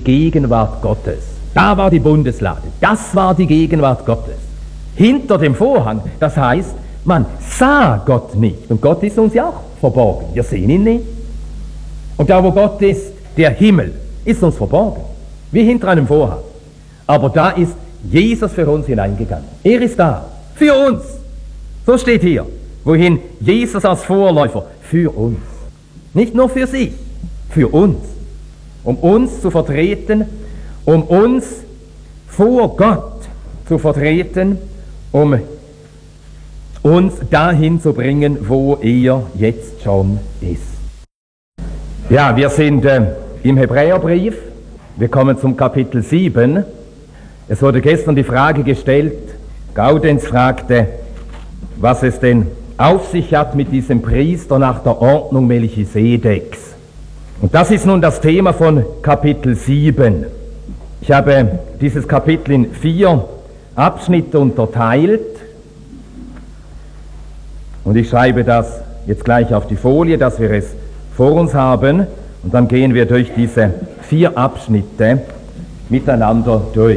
Gegenwart Gottes. Da war die Bundeslade, das war die Gegenwart Gottes. Hinter dem Vorhang, das heißt, man sah Gott nicht. Und Gott ist uns ja auch verborgen, wir sehen ihn nicht. Und da, wo Gott ist, der Himmel, ist uns verborgen, wie hinter einem Vorhang. Aber da ist Jesus für uns hineingegangen. Er ist da, für uns. So steht hier, wohin Jesus als Vorläufer, für uns. Nicht nur für sich, für uns. Um uns zu vertreten, um uns vor Gott zu vertreten, um uns dahin zu bringen, wo er jetzt schon ist. Ja, wir sind im Hebräerbrief, wir kommen zum Kapitel 7. Es wurde gestern die Frage gestellt, Gaudenz fragte, was es denn auf sich hat mit diesem Priester nach der Ordnung Melchisedeks. Und das ist nun das Thema von Kapitel 7. Ich habe dieses Kapitel in 4 Abschnitte unterteilt und ich schreibe das jetzt gleich auf die Folie, dass wir es vor uns haben, und dann gehen wir durch diese 4 Abschnitte miteinander durch.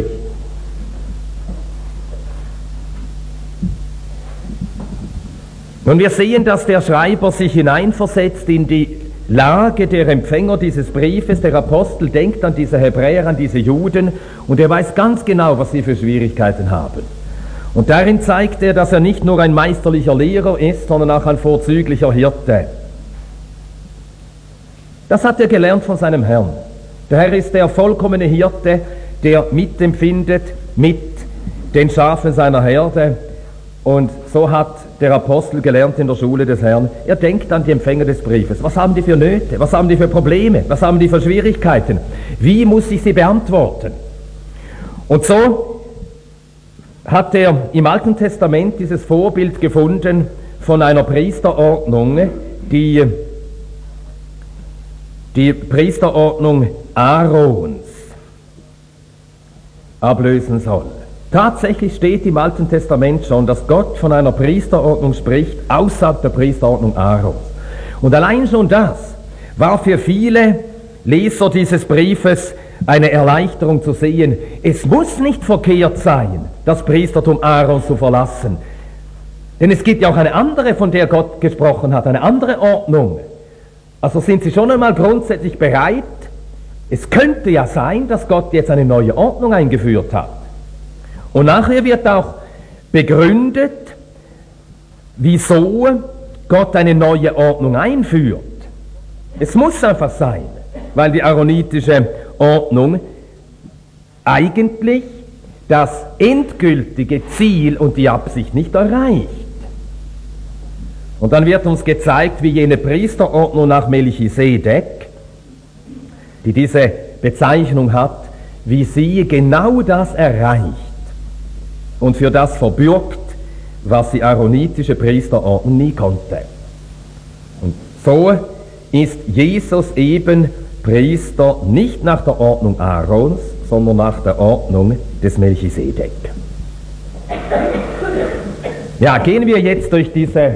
Und wir sehen, dass der Schreiber sich hineinversetzt in die Lage der Empfänger dieses Briefes. Der Apostel denkt an diese Hebräer, an diese Juden, und er weiß ganz genau, was sie für Schwierigkeiten haben. Und darin zeigt er, dass er nicht nur ein meisterlicher Lehrer ist, sondern auch ein vorzüglicher Hirte. Das hat er gelernt von seinem Herrn. Der Herr ist der vollkommene Hirte, der mitempfindet mit den Schafen seiner Herde. Und so hat der Apostel gelernt in der Schule des Herrn. Er denkt an die Empfänger des Briefes. Was haben die für Nöte? Was haben die für Probleme? Was haben die für Schwierigkeiten? Wie muss ich sie beantworten? Und so hat er im Alten Testament dieses Vorbild gefunden von einer Priesterordnung, die Priesterordnung Aarons ablösen soll. Tatsächlich steht im Alten Testament schon, dass Gott von einer Priesterordnung spricht, außerhalb der Priesterordnung Aarons. Und allein schon das war für viele Leser dieses Briefes eine Erleichterung zu sehen. Es muss nicht verkehrt sein, das Priestertum Aarons zu verlassen. Denn es gibt ja auch eine andere, von der Gott gesprochen hat, eine andere Ordnung. Also sind Sie schon einmal grundsätzlich bereit? Es könnte ja sein, dass Gott jetzt eine neue Ordnung eingeführt hat. Und nachher wird auch begründet, wieso Gott eine neue Ordnung einführt. Es muss einfach sein, weil die aaronitische Ordnung eigentlich das endgültige Ziel und die Absicht nicht erreicht. Und dann wird uns gezeigt, wie jene Priesterordnung nach Melchisedek, die diese Bezeichnung hat, wie sie genau das erreicht und für das verbürgt, was die aaronitische Priesterordnung nie konnte. Und so ist Jesus eben Priester nicht nach der Ordnung Aarons, sondern nach der Ordnung des Melchisedek. Ja, gehen wir jetzt durch diese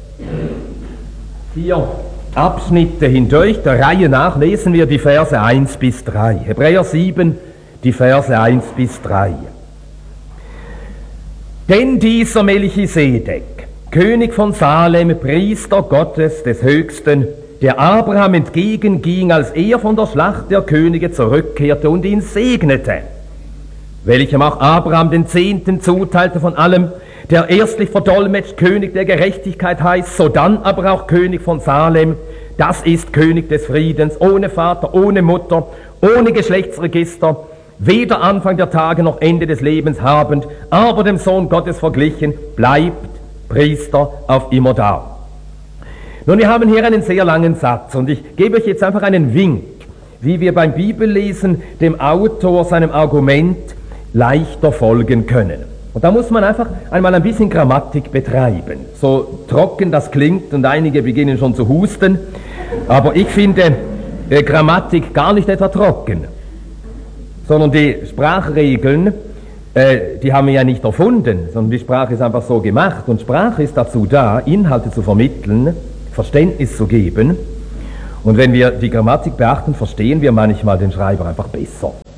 4 Abschnitte hindurch. Der Reihe nach lesen wir die Verse 1 bis 3. Hebräer 7, die Verse 1 bis 3. Denn dieser Melchisedek, König von Salem, Priester Gottes des Höchsten, der Abraham entgegenging, als er von der Schlacht der Könige zurückkehrte und ihn segnete, welchem auch Abraham den 10. zuteilte von allem, der erstlich verdolmetscht König der Gerechtigkeit heißt, sodann aber auch König von Salem, das ist König des Friedens, ohne Vater, ohne Mutter, ohne Geschlechtsregister, weder Anfang der Tage noch Ende des Lebens habend, aber dem Sohn Gottes verglichen, bleibt Priester auf immerdar. Nun, wir haben hier einen sehr langen Satz und ich gebe euch jetzt einfach einen Wink, wie wir beim Bibellesen dem Autor seinem Argument leichter folgen können. Und da muss man einfach einmal ein bisschen Grammatik betreiben. So trocken das klingt und einige beginnen schon zu husten, aber ich finde Grammatik gar nicht etwa trocken, sondern die Sprachregeln, die haben wir ja nicht erfunden, sondern die Sprache ist einfach so gemacht. Und Sprache ist dazu da, Inhalte zu vermitteln, Verständnis zu geben. Und wenn wir die Grammatik beachten, verstehen wir manchmal den Schreiber einfach besser.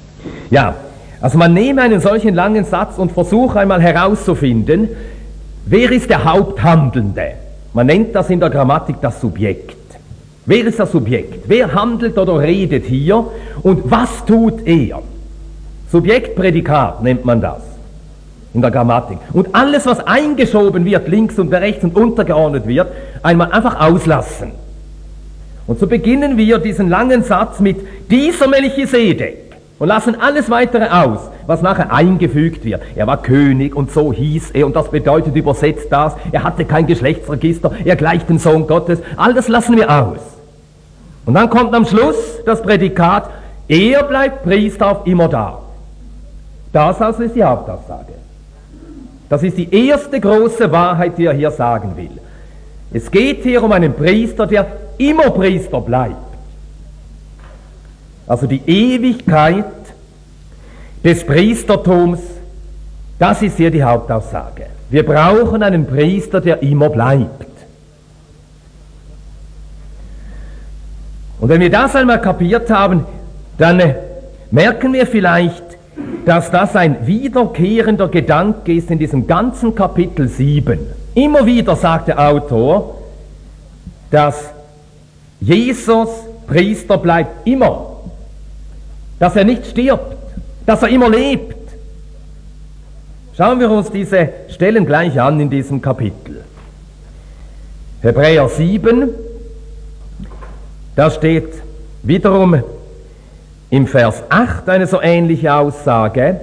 Ja, also man nehme einen solchen langen Satz und versuche einmal herauszufinden, wer ist der Haupthandelnde? Man nennt das in der Grammatik das Subjekt. Wer ist das Subjekt? Wer handelt oder redet hier und was tut er? Subjekt, Prädikat nennt man das in der Grammatik. Und alles, was eingeschoben wird, links und rechts und untergeordnet wird, einmal einfach auslassen. Und so beginnen wir diesen langen Satz mit dieser Melchisedek und lassen alles weitere aus, was nachher eingefügt wird. Er war König und so hieß er und das bedeutet übersetzt das, er hatte kein Geschlechtsregister, er gleicht dem Sohn Gottes, all das lassen wir aus. Und dann kommt am Schluss das Prädikat, er bleibt Priester auf immer da. Das also ist die Hauptaussage. Das ist die erste große Wahrheit, die er hier sagen will. Es geht hier um einen Priester, der immer Priester bleibt. Also die Ewigkeit des Priestertums, das ist hier die Hauptaussage. Wir brauchen einen Priester, der immer bleibt. Und wenn wir das einmal kapiert haben, dann merken wir vielleicht, dass das ein wiederkehrender Gedanke ist in diesem ganzen Kapitel 7. Immer wieder sagt der Autor, dass Jesus Priester bleibt immer, dass er nicht stirbt, dass er immer lebt. Schauen wir uns diese Stellen gleich an in diesem Kapitel. Hebräer 7, da steht wiederum im Vers 8 eine so ähnliche Aussage.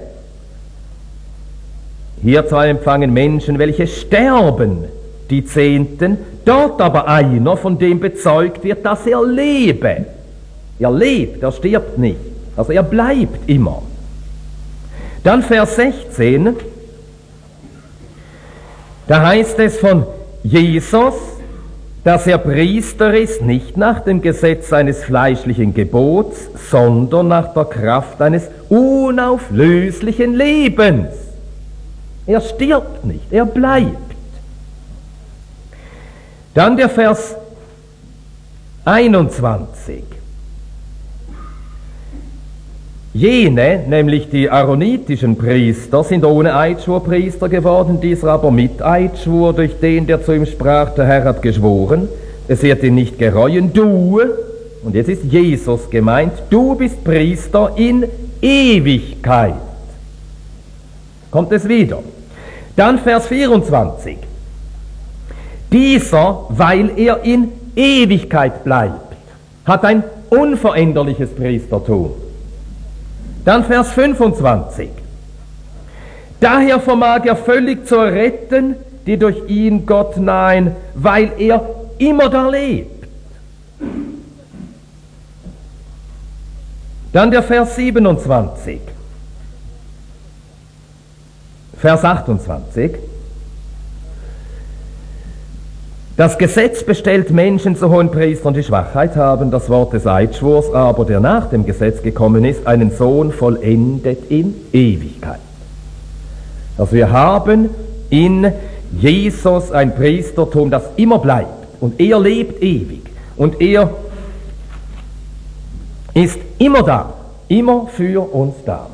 Hier zwar empfangen Menschen, welche sterben, die Zehnten, dort aber einer, von dem bezeugt wird, dass er lebe. Er lebt, er stirbt nicht. Also er bleibt immer. Dann Vers 16, da heißt es von Jesus, dass er Priester ist, nicht nach dem Gesetz eines fleischlichen Gebots, sondern nach der Kraft eines unauflöslichen Lebens. Er stirbt nicht, er bleibt. Dann der Vers 21. Jene, nämlich die aaronitischen Priester, sind ohne Eidschwur Priester geworden, dieser aber mit Eidschwur, durch den, der zu ihm sprach, der Herr hat geschworen, es wird ihn nicht gereuen, du, und jetzt ist Jesus gemeint, du bist Priester in Ewigkeit. Kommt es wieder. Dann Vers 24. Dieser, weil er in Ewigkeit bleibt, hat ein unveränderliches Priestertum. Dann Vers 25. Daher vermag er völlig zu erretten, die durch ihn Gott nahen, weil er immer da lebt. Dann der Vers 27. Vers 28. Das Gesetz bestellt Menschen zu Hohenpriestern, die Schwachheit haben, das Wort des Eidschwurs aber, der nach dem Gesetz gekommen ist, einen Sohn vollendet in Ewigkeit. Also wir haben in Jesus ein Priestertum, das immer bleibt und er lebt ewig und er ist immer da, immer für uns da.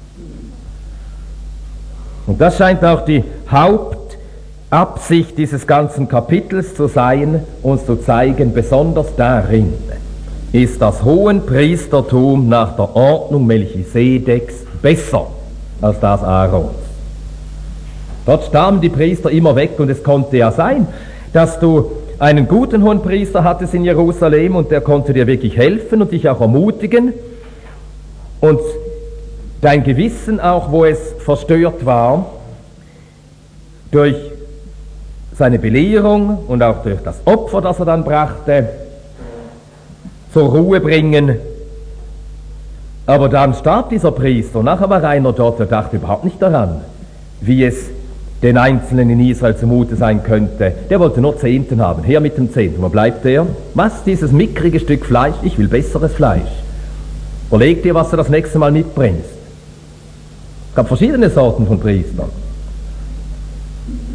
Und das scheint auch die Hauptabsicht dieses ganzen Kapitels zu sein, uns zu zeigen, besonders darin ist das Hohenpriestertum nach der Ordnung Melchisedeks besser als das Aarons. Dort starben die Priester immer weg und es konnte ja sein, dass du einen guten Hohenpriester hattest in Jerusalem und der konnte dir wirklich helfen und dich auch ermutigen und dein Gewissen auch, wo es verstört war, durch seine Belehrung und auch durch das Opfer, das er dann brachte, zur Ruhe bringen. Aber dann starb dieser Priester, nachher war einer dort, der dachte überhaupt nicht daran, wie es den Einzelnen in Israel zumute sein könnte. Der wollte nur Zehnten haben, her mit dem Zehnten. Wo bleibt der? Was, dieses mickrige Stück Fleisch? Ich will besseres Fleisch. Überleg dir, was du das nächste Mal mitbringst. Es gab verschiedene Sorten von Priestern.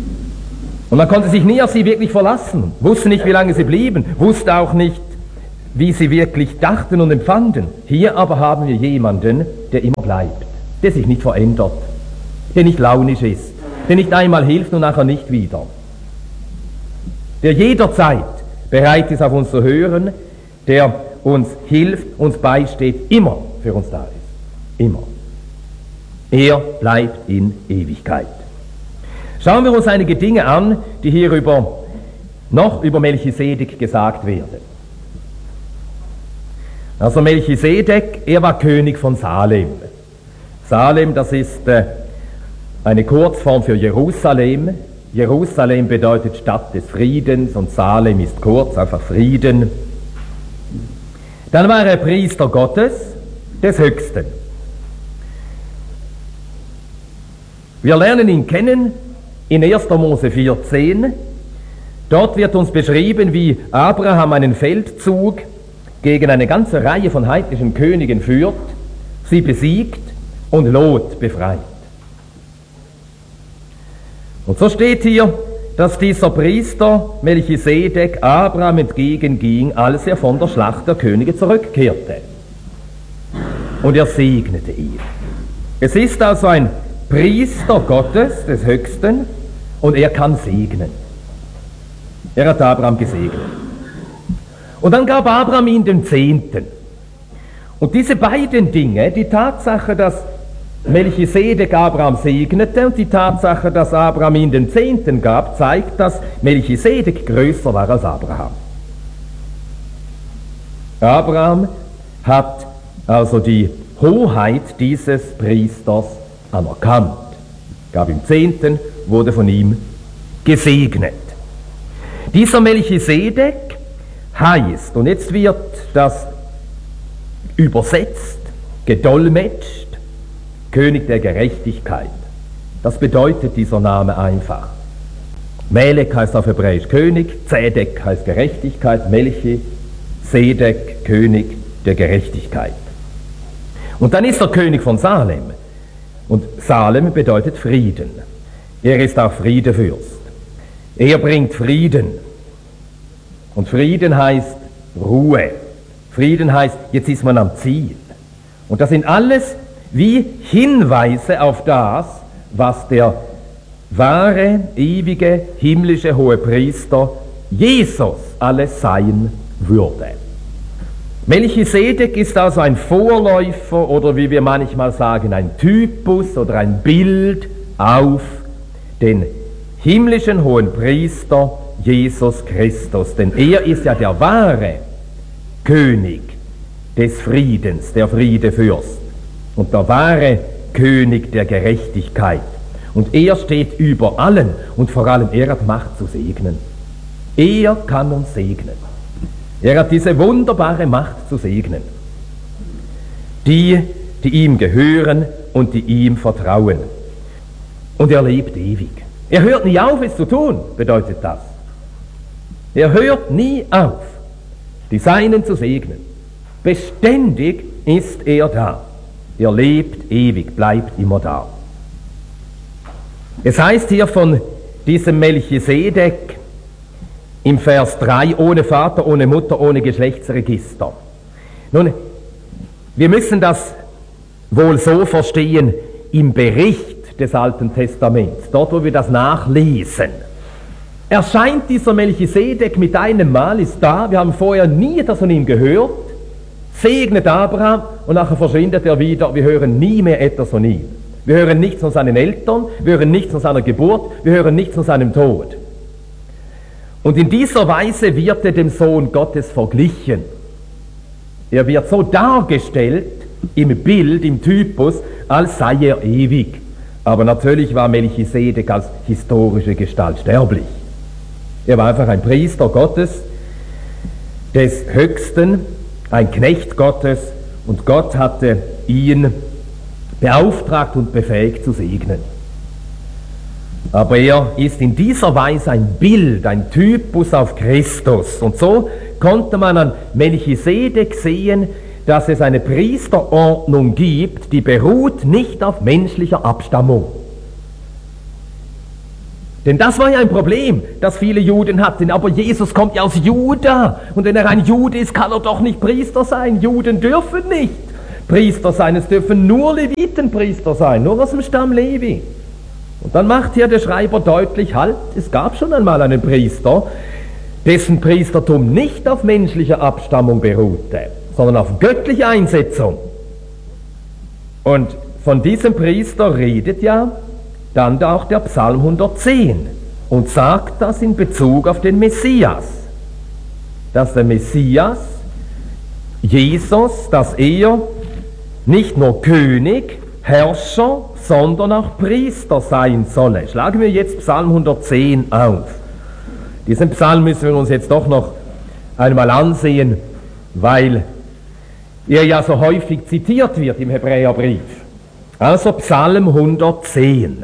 Und man konnte sich nie auf sie wirklich verlassen, wusste nicht, wie lange sie blieben, wusste auch nicht, wie sie wirklich dachten und empfanden. Hier aber haben wir jemanden, der immer bleibt, der sich nicht verändert, der nicht launisch ist, der nicht einmal hilft und nachher nicht wieder, der jederzeit bereit ist, auf uns zu hören, der uns hilft, uns beisteht, immer für uns da ist. Immer. Er bleibt in Ewigkeit. Schauen wir uns einige Dinge an, die hier noch über Melchisedek gesagt werden. Also Melchisedek, er war König von Salem. Salem, das ist eine Kurzform für Jerusalem. Jerusalem bedeutet Stadt des Friedens und Salem ist kurz, einfach Frieden. Dann war er Priester Gottes, des Höchsten. Wir lernen ihn kennen in 1. Mose 14. Dort wird uns beschrieben, wie Abraham einen Feldzug gegen eine ganze Reihe von heidnischen Königen führt, sie besiegt und Lot befreit. Und so steht hier, dass dieser Priester Melchisedek Abraham entgegenging, als er von der Schlacht der Könige zurückkehrte. Und er segnete ihn. Es ist also ein Priester Gottes, des Höchsten, und er kann segnen. Er hat Abraham gesegnet. Und dann gab Abraham ihm den Zehnten. Und diese beiden Dinge, die Tatsache, dass Melchisedek Abraham segnete und die Tatsache, dass Abraham ihm den Zehnten gab, zeigt, dass Melchisedek größer war als Abraham. Abraham hat also die Hoheit dieses Priesters anerkannt, gab ihm Zehnten, wurde von ihm gesegnet. Dieser Melchisedek heißt, und jetzt wird das übersetzt, gedolmetscht, König der Gerechtigkeit. Das bedeutet dieser Name einfach. Melek heißt auf Hebräisch König, Zedek heißt Gerechtigkeit, Melchisedek, König der Gerechtigkeit. Und dann ist er König von Salem. Und Salem bedeutet Frieden. Er ist auch Friedefürst. Er bringt Frieden. Und Frieden heißt Ruhe. Frieden heißt, jetzt ist man am Ziel. Und das sind alles wie Hinweise auf das, was der wahre, ewige, himmlische Hohepriester Jesus alles sein würde. Melchisedek ist also ein Vorläufer oder wie wir manchmal sagen, ein Typus oder ein Bild auf den himmlischen Hohenpriester Jesus Christus. Denn er ist ja der wahre König des Friedens, der Friedefürst und der wahre König der Gerechtigkeit. Und er steht über allen und vor allem er hat Macht zu segnen. Er kann uns segnen. Er hat diese wunderbare Macht zu segnen. Die ihm gehören und die ihm vertrauen. Und er lebt ewig. Er hört nie auf, es zu tun, bedeutet das. Er hört nie auf, die Seinen zu segnen. Beständig ist er da. Er lebt ewig, bleibt immer da. Es heißt hier von diesem Melchisedek im Vers 3, ohne Vater, ohne Mutter, ohne Geschlechtsregister. Nun, wir müssen das wohl so verstehen im Bericht des Alten Testaments, dort wo wir das nachlesen. Erscheint dieser Melchisedek mit einem Mal, ist da, wir haben vorher nie etwas von ihm gehört, segnet Abraham und nachher verschwindet er wieder, wir hören nie mehr etwas von ihm. Wir hören nichts von seinen Eltern, wir hören nichts von seiner Geburt, wir hören nichts von seinem Tod. Und in dieser Weise wird er dem Sohn Gottes verglichen. Er wird so dargestellt, im Bild, im Typus, als sei er ewig. Aber natürlich war Melchisedek als historische Gestalt sterblich. Er war einfach ein Priester Gottes, des Höchsten, ein Knecht Gottes, und Gott hatte ihn beauftragt und befähigt zu segnen. Aber er ist in dieser Weise ein Bild, ein Typus auf Christus. Und so konnte man an Melchisedek sehen, dass es eine Priesterordnung gibt, die beruht nicht auf menschlicher Abstammung. Denn das war ja ein Problem, das viele Juden hatten. Aber Jesus kommt ja aus Juda. Und wenn er ein Jude ist, kann er doch nicht Priester sein. Juden dürfen nicht Priester sein. Es dürfen nur Levitenpriester sein, nur aus dem Stamm Levi. Und dann macht hier der Schreiber deutlich, halt, es gab schon einmal einen Priester, dessen Priestertum nicht auf menschlicher Abstammung beruhte, sondern auf göttliche Einsetzung. Und von diesem Priester redet ja dann auch der Psalm 110 und sagt das in Bezug auf den Messias, dass der Messias, Jesus, dass er nicht nur König, Herrscher, sondern auch Priester sein solle. Schlagen wir jetzt Psalm 110 auf. Diesen Psalm müssen wir uns jetzt doch noch einmal ansehen, weil er ja so häufig zitiert wird im Hebräerbrief. Also Psalm 110.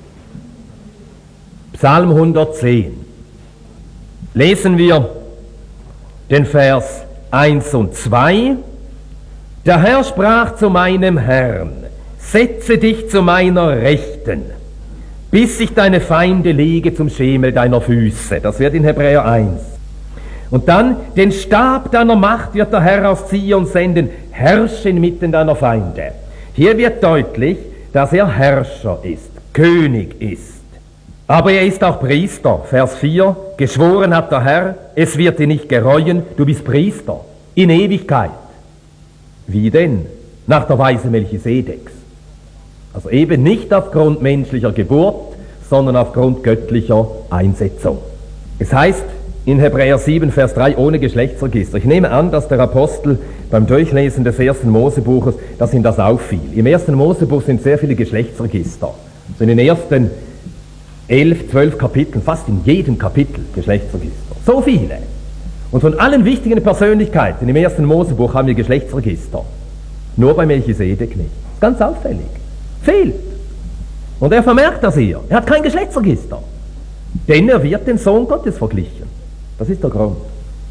Psalm 110. Lesen wir den Vers 1 und 2. Der Herr sprach zu meinem Herrn, setze dich zu meiner Rechten, bis ich deine Feinde lege zum Schemel deiner Füße. Das wird in Hebräer 1. Und dann, den Stab deiner Macht wird der Herr aus Zion senden, herrsche inmitten deiner Feinde. Hier wird deutlich, dass er Herrscher ist, König ist. Aber er ist auch Priester. Vers 4, geschworen hat der Herr, es wird dir nicht gereuen, du bist Priester in Ewigkeit. Wie denn? Nach der Weise Melchisedeks. Also eben nicht aufgrund menschlicher Geburt, sondern aufgrund göttlicher Einsetzung. Es heißt in Hebräer 7, Vers 3, ohne Geschlechtsregister. Ich nehme an, dass der Apostel beim Durchlesen des 1. Mosebuches, dass ihm das auffiel. Im 1. Mosebuch sind sehr viele Geschlechtsregister. Also in den ersten 11, 12 Kapiteln, fast in jedem Kapitel Geschlechtsregister. So viele. Und von allen wichtigen Persönlichkeiten im 1. Mosebuch haben wir Geschlechtsregister. Nur bei Melchisedek nicht. Ganz auffällig. Fehlt. Und er vermerkt das hier. Er hat kein Geschlechtsregister. Denn er wird dem Sohn Gottes verglichen. Das ist der Grund.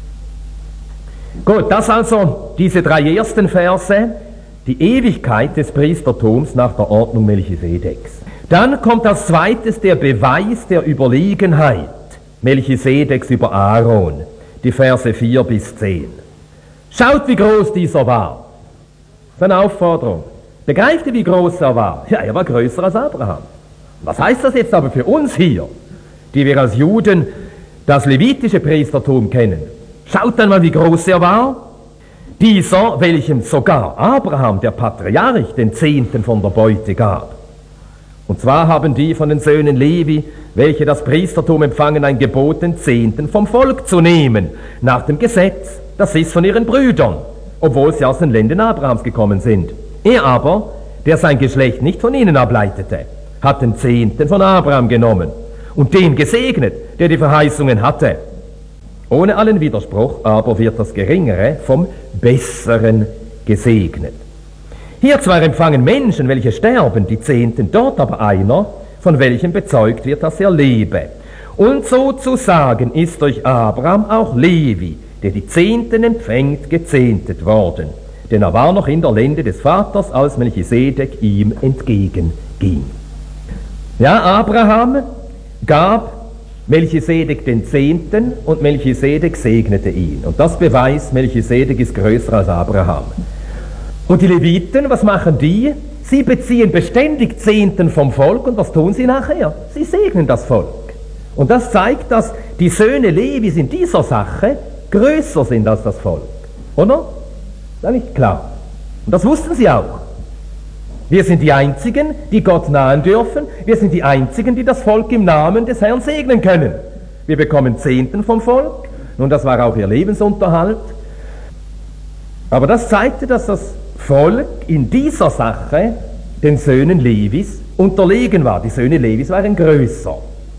Gut, das also diese 3 ersten Verse, die Ewigkeit des Priestertums nach der Ordnung Melchisedeks. Dann kommt als zweites der Beweis der Überlegenheit Melchisedeks über Aaron, die Verse 4 bis 10. Schaut, wie groß dieser war. Das ist eine Aufforderung. Begreift ihr, wie groß er war? Ja, er war größer als Abraham. Was heißt das jetzt aber für uns hier, die wir als Juden das levitische Priestertum kennen? Schaut einmal, wie groß er war. Dieser, welchem sogar Abraham, der Patriarch, den Zehnten von der Beute gab. Und zwar haben die von den Söhnen Levi, welche das Priestertum empfangen, ein Gebot, den Zehnten vom Volk zu nehmen, nach dem Gesetz, das ist von ihren Brüdern, obwohl sie aus den Ländern Abrahams gekommen sind. Er aber, der sein Geschlecht nicht von ihnen ableitete, hat den Zehnten von Abraham genommen und den gesegnet, der die Verheißungen hatte. Ohne allen Widerspruch aber wird das Geringere vom Besseren gesegnet. Hier zwar empfangen Menschen, welche sterben, die Zehnten, dort aber einer, von welchem bezeugt wird, dass er lebe. Und sozusagen ist durch Abraham auch Levi, der die Zehnten empfängt, gezehntet worden. Denn er war noch in der Lände des Vaters, als Melchisedek ihm entgegenging. Ja, Abraham gab Melchisedek den Zehnten und Melchisedek segnete ihn. Und das beweist, Melchisedek ist größer als Abraham. Und die Leviten, was machen die? Sie beziehen beständig Zehnten vom Volk und was tun sie nachher? Sie segnen das Volk. Und das zeigt, dass die Söhne Levis in dieser Sache größer sind als das Volk. Oder? Das ist nicht klar. Und das wussten sie auch. Wir sind die Einzigen, die Gott nahen dürfen. Wir sind die Einzigen, die das Volk im Namen des Herrn segnen können. Wir bekommen Zehnten vom Volk. Nun, das war auch ihr Lebensunterhalt. Aber das zeigte, dass das Volk in dieser Sache den Söhnen Levis unterlegen war. Die Söhne Levis waren größer.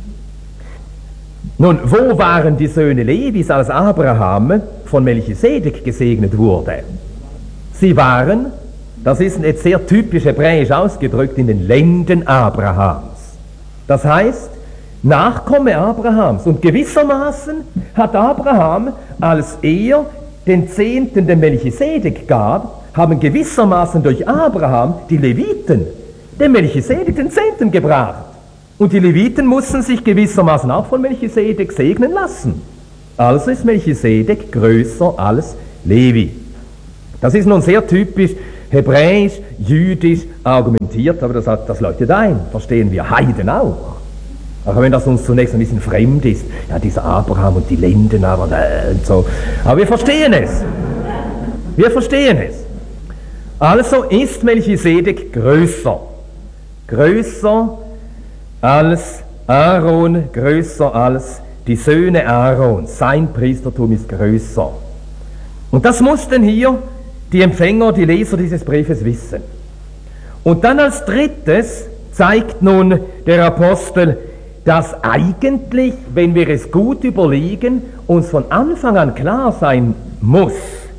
Nun, wo waren die Söhne Levis, als Abraham von Melchisedek gesegnet wurde? Sie waren, das ist jetzt sehr typisch hebräisch ausgedrückt, in den Lenden Abrahams. Das heißt, Nachkomme Abrahams. Und gewissermaßen hat Abraham, als er den Zehnten dem Melchisedek gab, haben gewissermaßen durch Abraham die Leviten dem Melchisedek den Zehnten gebracht. Und die Leviten mussten sich gewissermaßen auch von Melchisedek segnen lassen. Also ist Melchisedek größer als Levi. Das ist nun sehr typisch hebräisch, jüdisch argumentiert, aber das leuchtet ein, verstehen wir Heiden auch. Auch wenn das uns zunächst ein bisschen fremd ist, ja, dieser Abraham und die Lenden, und so. Aber wir verstehen es. Wir verstehen es. Also ist Melchisedek größer. Größer als Aaron, größer als die Söhne Aarons. Sein Priestertum ist größer. Und das mussten hier die Empfänger, die Leser dieses Briefes wissen. Und dann als drittes zeigt nun der Apostel, dass eigentlich, wenn wir es gut überlegen, uns von Anfang an klar sein muss,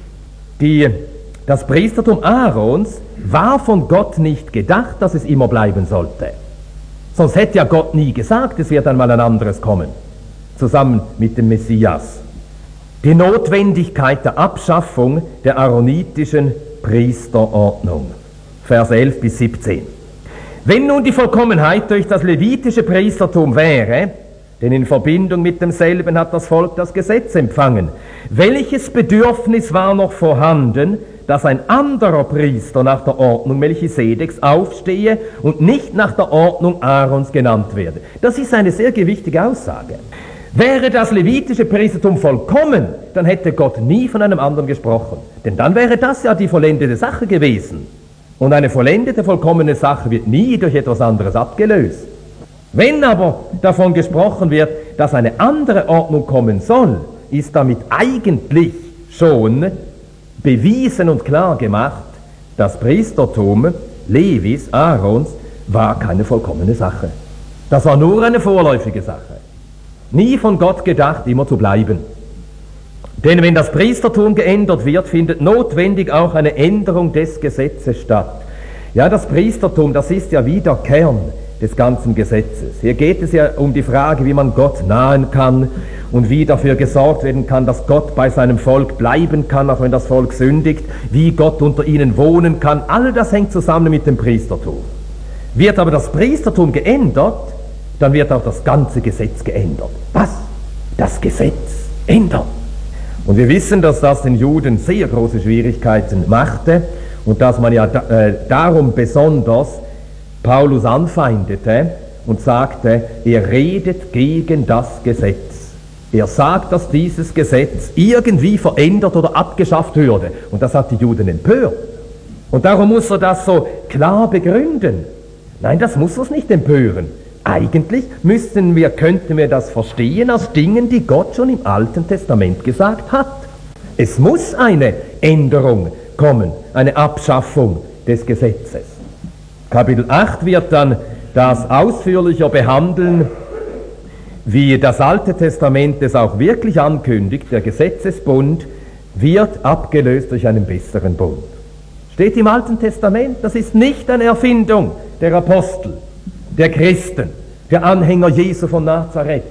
das Priestertum Aarons war von Gott nicht gedacht, dass es immer bleiben sollte. Sonst hätte ja Gott nie gesagt, es wird einmal ein anderes kommen, zusammen mit dem Messias. Die Notwendigkeit der Abschaffung der aaronitischen Priesterordnung. Vers 11 bis 17. Wenn nun die Vollkommenheit durch das levitische Priestertum wäre, denn in Verbindung mit demselben hat das Volk das Gesetz empfangen, welches Bedürfnis war noch vorhanden, dass ein anderer Priester nach der Ordnung Melchisedeks aufstehe und nicht nach der Ordnung Aarons genannt werde? Das ist eine sehr gewichtige Aussage. Wäre das levitische Priestertum vollkommen, dann hätte Gott nie von einem anderen gesprochen. Denn dann wäre das ja die vollendete Sache gewesen. Und eine vollendete, vollkommene Sache wird nie durch etwas anderes abgelöst. Wenn aber davon gesprochen wird, dass eine andere Ordnung kommen soll, ist damit eigentlich schon bewiesen und klar gemacht, das Priestertum Levis, Aarons, war keine vollkommene Sache. Das war nur eine vorläufige Sache. Nie von Gott gedacht, immer zu bleiben. Denn wenn das Priestertum geändert wird, findet notwendig auch eine Änderung des Gesetzes statt. Ja, das Priestertum, das ist ja wie der Kern des ganzen Gesetzes. Hier geht es ja um die Frage, wie man Gott nahen kann und wie dafür gesorgt werden kann, dass Gott bei seinem Volk bleiben kann, auch wenn das Volk sündigt, wie Gott unter ihnen wohnen kann. All das hängt zusammen mit dem Priestertum. Wird aber das Priestertum geändert, dann wird auch das ganze Gesetz geändert. Was? Das Gesetz ändern. Und wir wissen, dass das den Juden sehr große Schwierigkeiten machte und dass man ja darum besonders Paulus anfeindete und sagte, er redet gegen das Gesetz. Er sagt, dass dieses Gesetz irgendwie verändert oder abgeschafft würde. Und das hat die Juden empört. Und darum muss er das so klar begründen. Nein, das muss uns nicht empören. Eigentlich könnten wir das verstehen aus Dingen, die Gott schon im Alten Testament gesagt hat. Es muss eine Änderung kommen, eine Abschaffung des Gesetzes. Kapitel 8 wird dann das ausführlicher behandeln, wie das Alte Testament es auch wirklich ankündigt. Der Gesetzesbund wird abgelöst durch einen besseren Bund. Steht im Alten Testament, das ist nicht eine Erfindung der Apostel, der Christen, der Anhänger Jesu von Nazareth.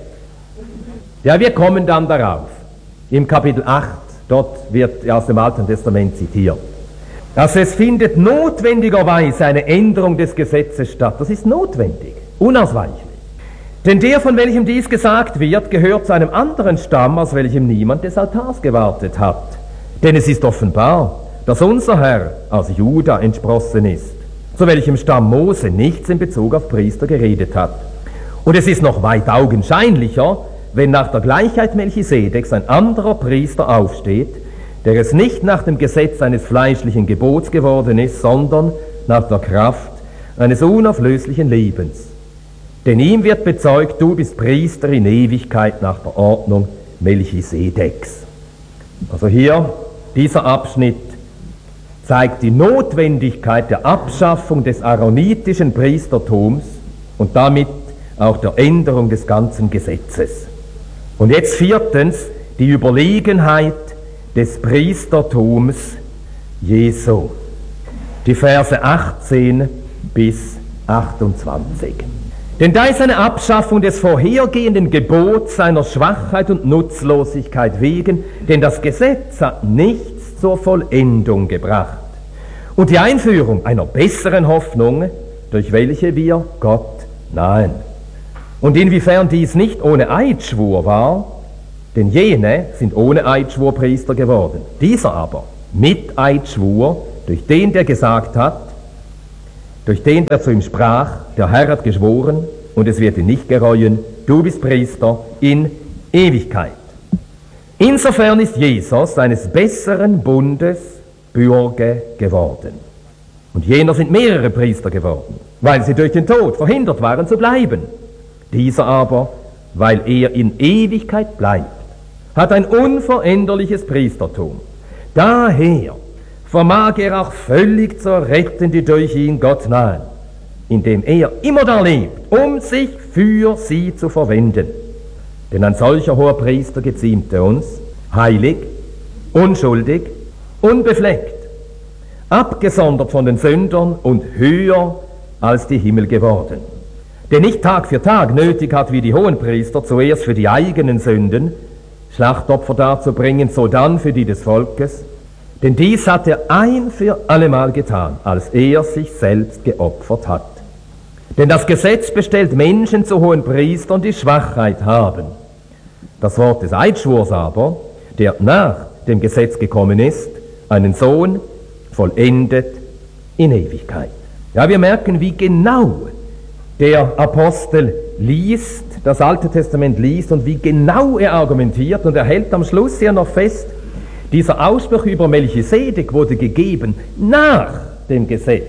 Ja, wir kommen dann darauf. Im Kapitel 8, dort wird aus dem Alten Testament zitiert. Also es findet notwendigerweise eine Änderung des Gesetzes statt. Das ist notwendig, unausweichlich. Denn der, von welchem dies gesagt wird, gehört zu einem anderen Stamm, aus welchem niemand des Altars gewartet hat. Denn es ist offenbar, dass unser Herr aus Juda entsprossen ist, zu welchem Stamm Mose nichts in Bezug auf Priester geredet hat. Und es ist noch weit augenscheinlicher, wenn nach der Gleichheit Melchisedeks ein anderer Priester aufsteht, der es nicht nach dem Gesetz eines fleischlichen Gebots geworden ist, sondern nach der Kraft eines unauflöslichen Lebens. Denn ihm wird bezeugt, du bist Priester in Ewigkeit nach der Ordnung Melchisedeks. Also hier, dieser Abschnitt zeigt die Notwendigkeit der Abschaffung des aaronitischen Priestertums und damit auch der Änderung des ganzen Gesetzes. Und jetzt viertens, die Überlegenheit des Priestertums Jesu. Die Verse 18 bis 28. Denn da ist eine Abschaffung des vorhergehenden Gebots seiner Schwachheit und Nutzlosigkeit wegen, denn das Gesetz hat nichts zur Vollendung gebracht. Und die Einführung einer besseren Hoffnung, durch welche wir Gott nahen. Und inwiefern dies nicht ohne Eidschwur war, denn jene sind ohne Eidschwur Priester geworden. Dieser aber mit Eidschwur, durch den, der gesagt hat, durch den, der zu ihm sprach, der Herr hat geschworen, und es wird ihn nicht gereuen, du bist Priester in Ewigkeit. Insofern ist Jesus eines besseren Bundes Bürger geworden. Und jener sind mehrere Priester geworden, weil sie durch den Tod verhindert waren zu bleiben. Dieser aber, weil er in Ewigkeit bleibt, hat ein unveränderliches Priestertum. Daher vermag er auch völlig zu retten, die durch ihn Gott nahen, indem er immer da lebt, um sich für sie zu verwenden. Denn ein solcher hoher Priester geziemte uns, heilig, unschuldig, unbefleckt, abgesondert von den Sündern und höher als die Himmel geworden, der nicht Tag für Tag nötig hat, wie die Hohenpriester, zuerst für die eigenen Sünden Schlachtopfer darzubringen, sodann für die des Volkes, denn dies hat er ein für allemal getan, als er sich selbst geopfert hat. Denn das Gesetz bestellt Menschen zu hohen Priestern, die Schwachheit haben. Das Wort des Eidschwurs aber, der nach dem Gesetz gekommen ist, einen Sohn vollendet in Ewigkeit. Ja, wir merken, wie genau der Apostel liest, das Alte Testament liest und wie genau er argumentiert, und er hält am Schluss hier noch fest, dieser Ausspruch über Melchisedek wurde gegeben nach dem Gesetz,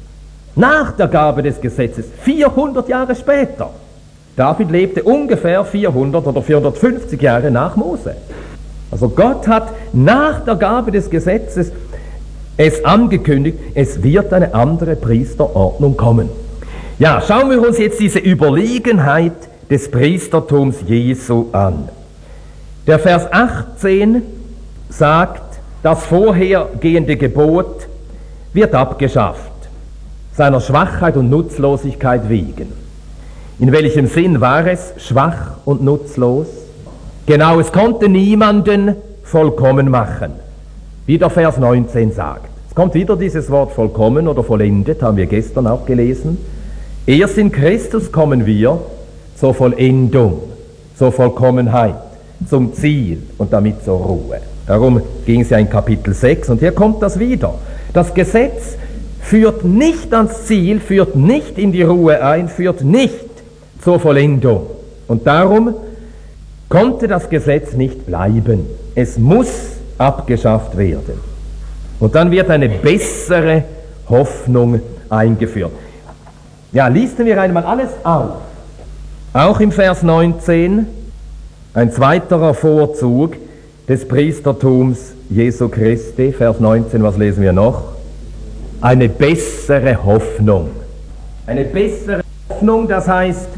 nach der Gabe des Gesetzes, 400 Jahre später. David lebte ungefähr 400 oder 450 Jahre nach Mose. Also Gott hat nach der Gabe des Gesetzes es angekündigt, es wird eine andere Priesterordnung kommen. Ja, schauen wir uns jetzt diese Überlegenheit des Priestertums Jesu an. Der Vers 18 sagt, das vorhergehende Gebot wird abgeschafft, seiner Schwachheit und Nutzlosigkeit wegen. In welchem Sinn war es schwach und nutzlos? Genau, es konnte niemanden vollkommen machen, wie der Vers 19 sagt. Es kommt wieder dieses Wort vollkommen oder vollendet, haben wir gestern auch gelesen. Erst in Christus kommen wir zur Vollendung, zur Vollkommenheit, zum Ziel und damit zur Ruhe. Darum ging es ja in Kapitel 6 und hier kommt das wieder. Das Gesetz führt nicht ans Ziel, führt nicht in die Ruhe ein, führt nicht zur Vollendung. Und darum konnte das Gesetz nicht bleiben. Es muss abgeschafft werden. Und dann wird eine bessere Hoffnung eingeführt. Ja, listen wir einmal alles auf. Auch im Vers 19 ein zweiterer Vorzug des Priestertums Jesu Christi. Vers 19, was lesen wir noch? Eine bessere Hoffnung. Eine bessere Hoffnung, das heißt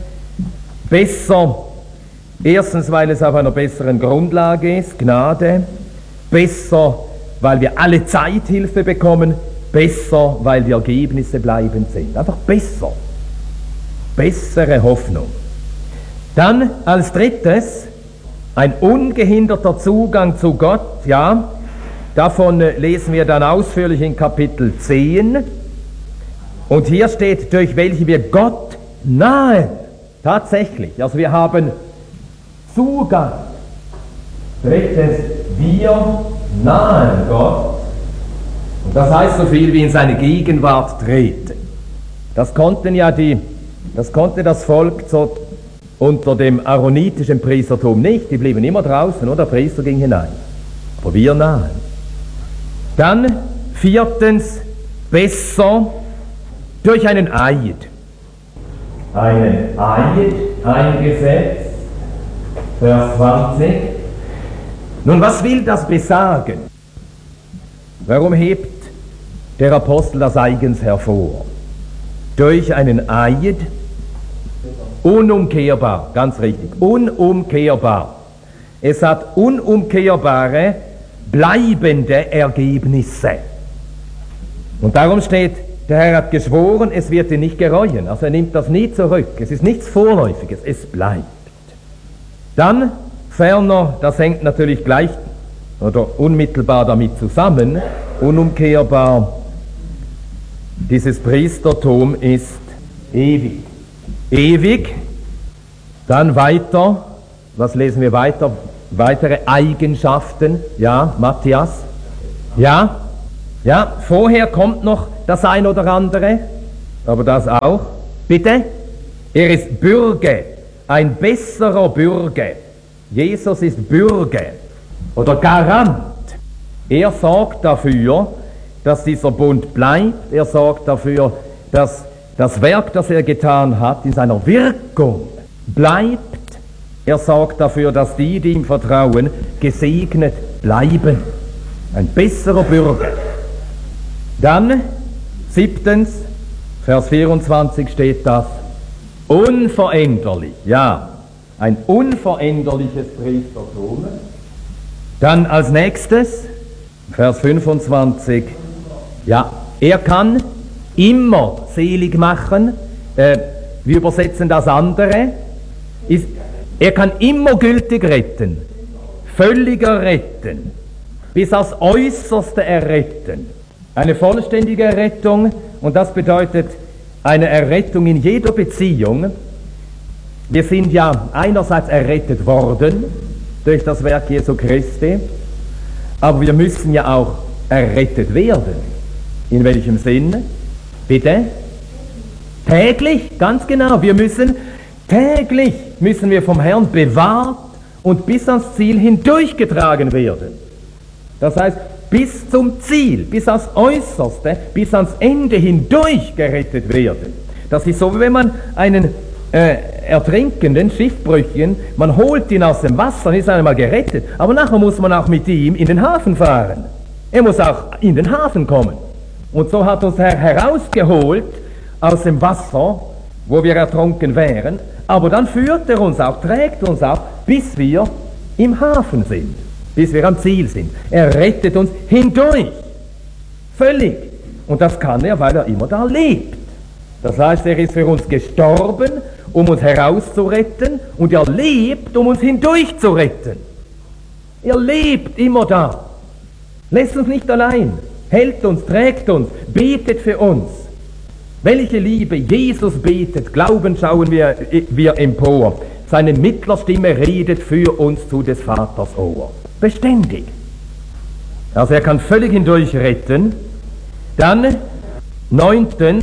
besser, erstens, weil es auf einer besseren Grundlage ist, Gnade, besser, weil wir alle Zeit Hilfe bekommen, besser, weil die Ergebnisse bleibend sind. Einfach besser. Bessere Hoffnung. Dann als drittes ein ungehinderter Zugang zu Gott, ja, davon lesen wir dann ausführlich in Kapitel 10. Und hier steht, durch welche wir Gott nahen. Tatsächlich, also wir haben Zugang. Drittens, wir nahen Gott. Und das heißt so viel wie in seine Gegenwart treten. Das konnte das Volk unter dem aaronitischen Priestertum nicht. Die blieben immer draußen, oder? Der Priester ging hinein. Aber wir nahen. Dann viertens, besser durch einen Eid. Einen Eid eingesetzt. Vers 20. Nun, was will das besagen? Warum hebt der Apostel das eigens hervor? Durch einen Eid, unumkehrbar, ganz richtig, unumkehrbar. Es hat unumkehrbare, bleibende Ergebnisse. Und darum steht, der Herr hat geschworen, es wird ihn nicht gereuen. Also er nimmt das nie zurück. Es ist nichts Vorläufiges, es bleibt. Dann ferner, das hängt natürlich gleich oder unmittelbar damit zusammen, unumkehrbar, dieses Priestertum ist ewig. Ewig, Dann weiter, was lesen wir weiter? Weitere Eigenschaften, ja, Matthias? Ja, vorher kommt noch das ein oder andere, aber das auch. Bitte? Er ist Bürger, ein besserer Bürger. Jesus ist Bürger oder Garant. Er sorgt dafür, dass dieser Bund bleibt. Er sorgt dafür, dass das Werk, das er getan hat, in seiner Wirkung bleibt. Er sorgt dafür, dass die ihm vertrauen, gesegnet bleiben. Ein besserer Bürger. Dann, 7. Vers 24 steht das, unveränderlich, ja, ein unveränderliches Priestertum. Dann als nächstes, Vers 25, ja, er kann immer selig machen, wir übersetzen das andere, er kann immer gültig retten, völliger retten, bis aufs Äußerste erretten. Eine vollständige Errettung, und das bedeutet eine Errettung in jeder Beziehung. Wir sind ja einerseits errettet worden durch das Werk Jesu Christi, aber wir müssen ja auch errettet werden. In welchem Sinn? Bitte? Täglich, ganz genau. Täglich müssen wir vom Herrn bewahrt und bis ans Ziel hindurchgetragen werden. Das heißt, bis zum Ziel, bis aufs Äußerste, bis ans Ende hindurch gerettet werden. Das ist so, wie wenn man einen ertrinkenden Schiffbrüchigen, man holt ihn aus dem Wasser, dann ist er einmal gerettet, aber nachher muss man auch mit ihm in den Hafen fahren. Er muss auch in den Hafen kommen. Und so hat uns der Herr herausgeholt aus dem Wasser, wo wir ertrunken wären, aber dann führt er uns auch, trägt uns auch, bis wir im Hafen sind, bis wir am Ziel sind. Er rettet uns hindurch, völlig. Und das kann er, weil er immer da lebt. Das heißt, er ist für uns gestorben, um uns herauszuretten, und er lebt, um uns hindurch zu retten. Er lebt immer da, lässt uns nicht allein, hält uns, trägt uns, betet für uns. Welche Liebe! Jesus betet, glaubend schauen wir empor. Seine Mittlerstimme redet für uns zu des Vaters Ohr. Beständig. Also er kann völlig hindurch retten. Dann, 9.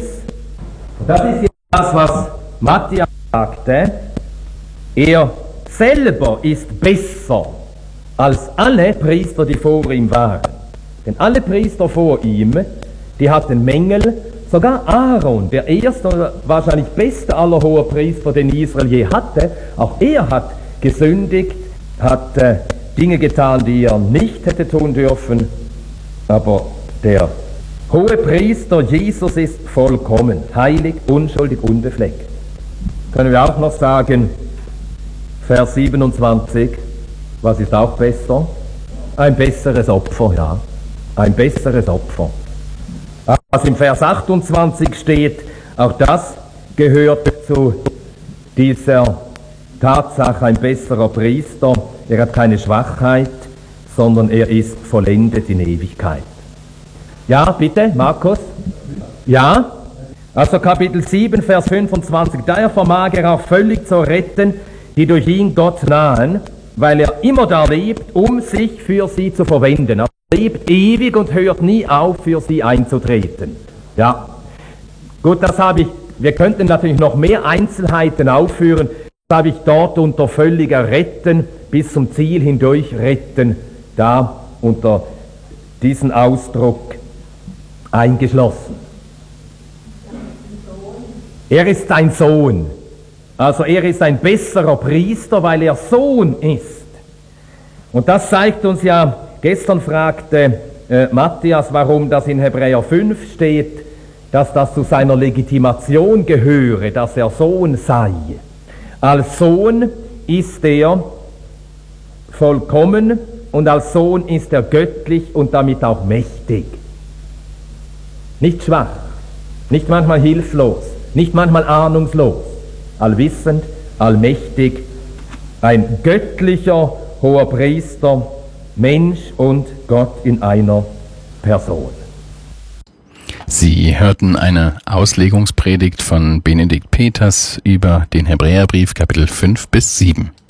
Das ist jetzt das, was Matthias sagte. Er selber ist besser als alle Priester, die vor ihm waren. Denn alle Priester vor ihm, die hatten Mängel. Sogar Aaron, der erste und wahrscheinlich beste aller Hohepriester, den Israel je hatte, auch er hat gesündigt, hat Dinge getan, die er nicht hätte tun dürfen. Aber der Hohepriester Jesus ist vollkommen, heilig, unschuldig, unbefleckt. Können wir auch noch sagen, Vers 27, was ist auch besser? Ein besseres Opfer, ja, ein besseres Opfer. Was im Vers 28 steht, auch das gehört zu dieser Tatsache, ein besserer Priester. Er hat keine Schwachheit, sondern er ist vollendet in Ewigkeit. Ja, bitte, Markus? Ja? Also Kapitel 7, Vers 25. Daher vermag er auch völlig zu retten, die durch ihn Gott nahen, weil er immer da lebt, um sich für sie zu verwenden. Er lebt ewig und hört nie auf, für sie einzutreten. Ja, gut, wir könnten natürlich noch mehr Einzelheiten aufführen. Das habe ich dort unter völliger Retten bis zum Ziel hindurch retten, da unter diesen Ausdruck eingeschlossen. Er ist ein Sohn, also er ist ein besserer Priester, weil er Sohn ist. Und das zeigt uns ja, gestern fragte Matthias, warum das in Hebräer 5 steht, dass das zu seiner Legitimation gehöre, dass er Sohn sei. Als Sohn ist er vollkommen und als Sohn ist er göttlich und damit auch mächtig. Nicht schwach, nicht manchmal hilflos, nicht manchmal ahnungslos, allwissend, allmächtig, ein göttlicher Hoherpriester, Mensch und Gott in einer Person. Sie hörten eine Auslegungspredigt von Benedikt Peters über den Hebräerbrief Kapitel 5 bis 7.